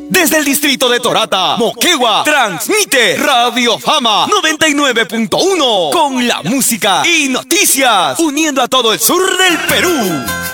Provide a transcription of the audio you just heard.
Desde el distrito de Torata, Moquegua, transmite Radio Fama 99.1 con la música y noticias, uniendo a todo el sur del Perú.